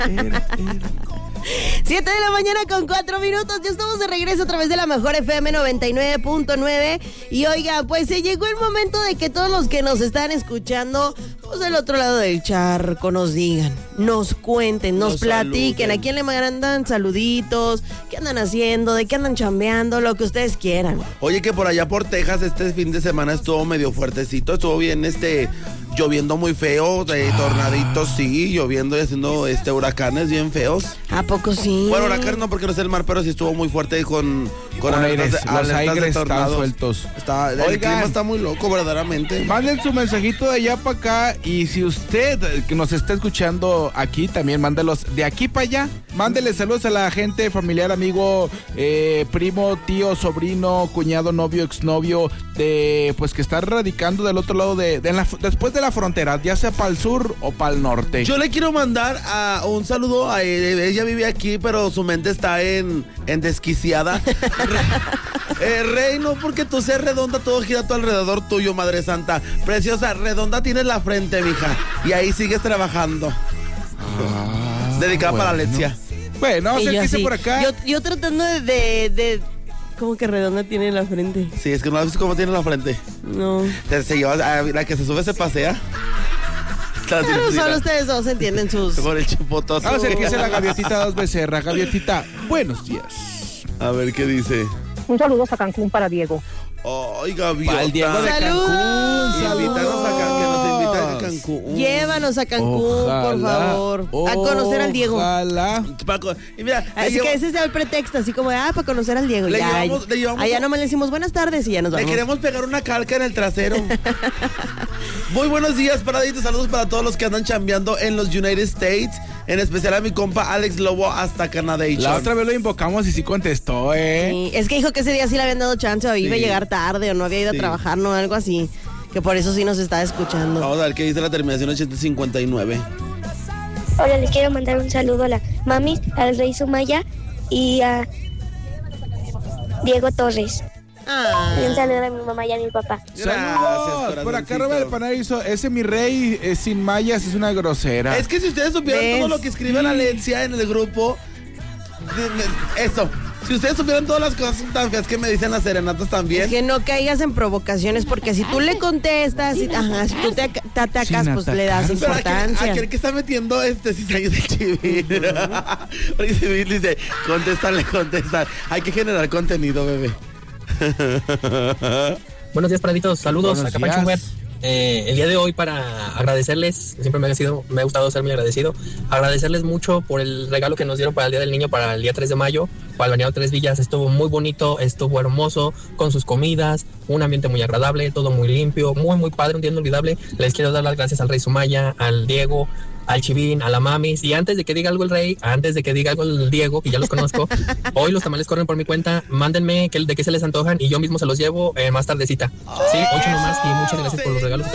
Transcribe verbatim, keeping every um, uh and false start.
Siete de la mañana con cuatro minutos. Ya estamos de regreso a través de la mejor F M noventa y nueve punto nueve. Y oiga, pues se llegó el momento de que todos los que nos están escuchando, pues del otro lado del charco, nos digan, nos cuenten, nos, nos platiquen. Saluden. ¿A quién le mandan saluditos? ¿Qué andan haciendo? ¿De qué andan chambeando? Lo que ustedes quieran. Oye, que por allá por Texas este fin de semana estuvo medio fuertecito. Estuvo bien, este, lloviendo muy feo, de tornaditos, sí, lloviendo y haciendo este huracanes bien feos. ¿A poco sí? Bueno, huracán no, porque no es el mar, pero sí estuvo muy fuerte con, con, con aires, aires, los aires están sueltos. Está, el Oigan, clima está muy loco, verdaderamente. Manden su mensajito de allá para acá, y si usted que nos está escuchando aquí, también mándelos de aquí para allá. Mándele saludos a la gente, familiar, amigo, eh, primo, tío, sobrino, cuñado, novio, exnovio, de pues que está radicando del otro lado de, de la, después de la frontera, ya sea para el sur o para el norte. Yo le quiero mandar a un saludo a ella, ella vive aquí, pero su mente está en, en desquiciada. eh, Rey, no porque tú seas redonda, todo gira a tu alrededor tuyo, Madre Santa. Preciosa, redonda tienes la frente, mija, y ahí sigues trabajando. Ah, dedicada bueno. para Alexia. Bueno, se quise por acá. Yo, yo tratando de, de, de... ¿Cómo que redonda tiene la frente? Sí, es que no sabes cómo tiene la frente. No. Se, se lleva, la que se sube se pasea. Claro, solo ustedes dos entienden sus... Por el chipotoso. Vamos a ver qué dice la Gaviotita Dos Becerra. Gaviotita, buenos días. A ver qué dice. Un saludo a Cancún para Diego. Ay, Gaviota. Para el Diego de ¡Salud! Cancún. Invítanos a Cancún, que nos inviten a Cancún. Llévanos a Cancún, ojalá, por favor. A conocer al Diego. Ojalá. Y mira, así llevo... que ese sea el pretexto, así como de, ah, para conocer al Diego. Le ya, llevamos, le llevamos allá un... nomás le decimos buenas tardes y ya nos vamos. Le queremos pegar una calca en el trasero. Muy buenos días, paraditos. Saludos para todos los que andan chambeando en los United States. En especial a mi compa Alex Lobo hasta Canadá. La otra vez lo invocamos y sí contestó, ¿eh? Sí, es que dijo que ese día sí le habían dado chance o iba sí. a llegar tarde o no había ido sí. a trabajar, no, algo así. Que por eso sí nos está escuchando. Vamos a ver qué dice la terminación ochenta cincuenta y nueve. Hola, le quiero mandar un saludo a la mami, al Rey Sumaya y a Diego Torres. Ah. Y un saludo a mi mamá y a mi papá. Saludos. Por acá Robert Panay hizo, ese mi rey eh, sin mallas es una grosera. Es que si ustedes supieran ¿ves? Todo lo que escribe la Alexia en el grupo, eso. Si ustedes supieran todas las cosas tan feas que me dicen las serenatas también. Es que no caigas en provocaciones, porque si tú le contestas, y, ajá, si tú te, te atacas, pues le das importancia. Aquel, aquel que está metiendo este cizaño de Chivir. Porque Chivir dice, contéstale, contestar. Hay que generar contenido, bebé. Buenos días, paraditos. Saludos. Buenos acá Pancho Huber. Eh, el día de hoy, para agradecerles, siempre me ha, sido, me ha gustado ser muy agradecido, agradecerles mucho por el regalo que nos dieron para el Día del Niño, para el día tres de mayo, para el Balneario Tres Villas. Estuvo muy bonito, estuvo hermoso, con sus comidas, un ambiente muy agradable, todo muy limpio, muy muy padre, un día inolvidable. Les quiero dar las gracias al Rey Sumaya, al Diego, al Chivín, a la Mamis, y antes de que diga algo el Rey, antes de que diga algo el Diego, que ya los conozco, hoy los tamales corren por mi cuenta, mándenme que, de qué se les antojan y yo mismo se los llevo eh, más tardecita. Sí, ocho nomás, y muchas gracias por los regalos.